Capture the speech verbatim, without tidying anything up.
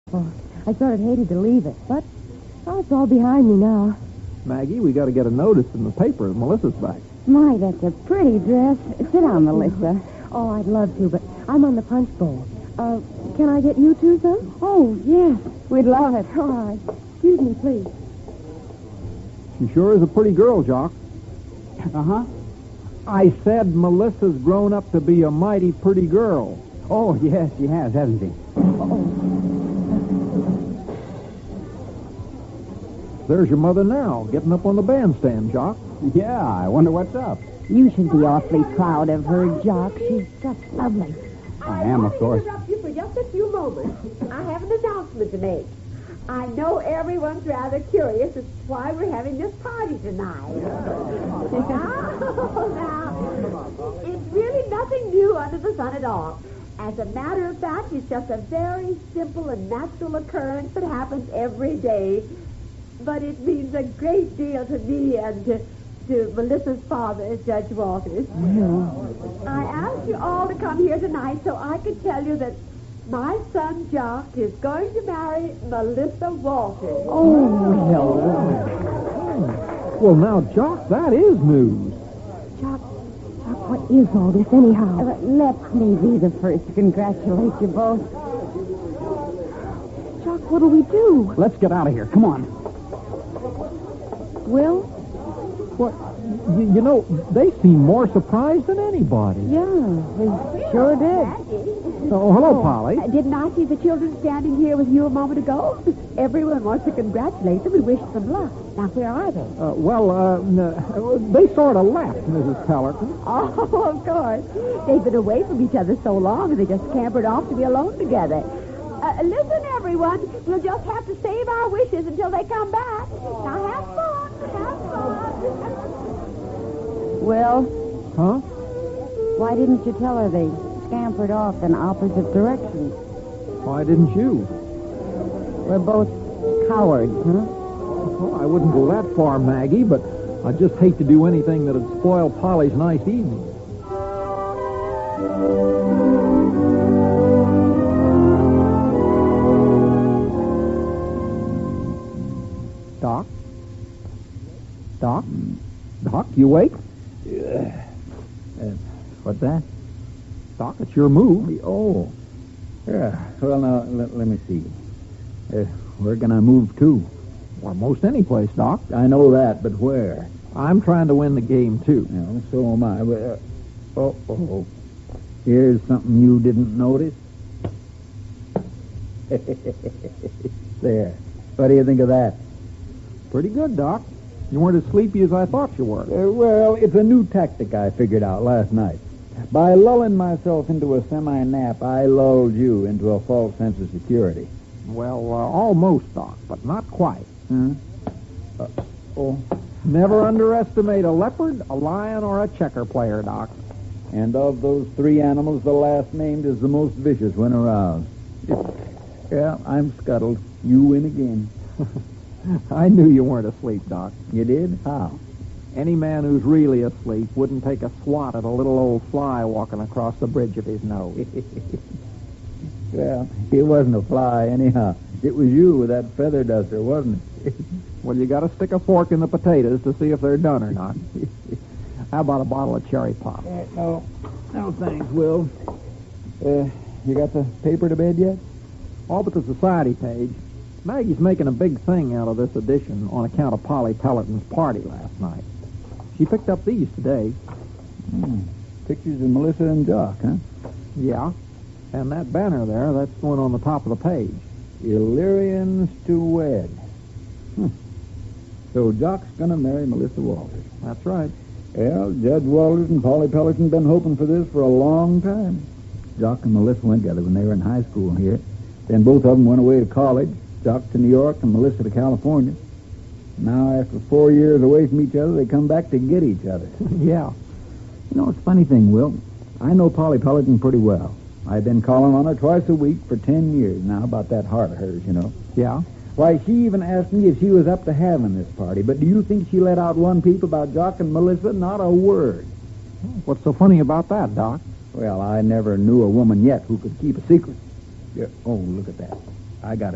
Oh, I sort of hated to leave it, but oh, it's all behind me now. Maggie, we got to get a notice in the paper of Melissa's back. My, that's a pretty dress. Sit down, Melissa. Oh, I'd love to, but I'm on the punch bowl. Uh, can I get you two some? Oh, yes. We'd love it. All right. Excuse me, please. She sure is a pretty girl, Jock. Uh-huh. I said Melissa's grown up to be a mighty pretty girl. Oh, yes, she has, hasn't she? There's your mother now, getting up on the bandstand, Jock. Yeah, I wonder what's up. You should be awfully proud of her, Jock. She's just lovely. I am, of course. I want to interrupt you for just a few moments. I have an announcement to make. I know everyone's rather curious as to why we're having this party tonight. Oh, now, it's really nothing new under the sun at all. As a matter of fact, it's just a very simple and natural occurrence that happens every day. But it means a great deal to me and to, to Melissa's father, Judge Walters. Yeah. I asked you all to come here tonight so I could tell you that my son, Jock, is going to marry Melissa Walters. Oh, no. Well, now, Jock, that is news. Jock, Jock, what is all this anyhow? Uh, let me be the first to congratulate you both. Jock, what'll we do? Let's get out of here. Come on. Will? What? You, you know, they seem more surprised than anybody. Yeah, we sure did. Oh, hello, Polly. Uh, didn't I see the children standing here with you a moment ago? Everyone wants to congratulate them and wish them luck. Now, where are they? Uh, well, uh, n- they sort of left, Missus Pellerton. Oh, of course. They've been away from each other so long, and they just scampered off to be alone together. Uh, listen, everyone. We'll just have to save our wishes until they come back. Now, have fun. Have fun. Will, Huh? why didn't you tell her they scampered off in opposite directions? Why didn't you? We're both cowards, huh? Well, I wouldn't go that far, Maggie, but I just hate to do anything that'd spoil Polly's nice evening. Doc? Doc? Doc, you awake? Uh, what's that? Doc, it's your move. Oh. Yeah. Well, now, let, let me see. Uh, where can I move to? Well, most any place, Doc. I know that, but where? I'm trying to win the game, too. No, so am I. Uh, oh, oh, oh. Here's something you didn't notice. There. What do you think of that? Pretty good, Doc. You weren't as sleepy as I thought you were. Uh, well, it's a new tactic I figured out last night. By lulling myself into a semi-nap, I lulled you into a false sense of security. Well, uh, almost, Doc, but not quite. Huh? Uh, oh. Never underestimate a leopard, a lion, or a checker player, Doc. And of those three animals, the last named is the most vicious when aroused. Yeah, I'm scuttled. You win again. I knew you weren't asleep, Doc. You did? How? Any man who's really asleep wouldn't take a swat at a little old fly walking across the bridge of his nose. Well, it wasn't a fly anyhow. It was you with that feather duster, wasn't it? Well, you got to stick a fork in the potatoes to see if they're done or not. How about a bottle of cherry pop? Uh, no, no thanks, Will. Uh, you got the paper to bed yet? All but the society page. Maggie's making a big thing out of this edition on account of Polly Pellerton's party last night. She picked up these today. Hmm. Pictures of Melissa and Jock, huh? Yeah. And that banner there, that's going on the top of the page. Illyrians to wed. Hmm. So Jock's going to marry Melissa Walters. That's right. Well, Judge Walters and Polly Pellerton been hoping for this for a long time. Jock and Melissa went together when they were in high school here. Then both of them went away to college. Jock to New York and Melissa to California. Now, after four years away from each other, they come back to get each other. Yeah. You know, it's a funny thing, Will. I know Polly Pellerton pretty well. I've been calling on her twice a week for ten years now about that heart of hers, you know. Yeah? Why, she even asked me if she was up to having this party. But do you think she let out one peep about Jock and Melissa? Not a word. What's so funny about that, Doc? Well, I never knew a woman yet who could keep a secret. Yeah. Oh, look at that. I got it.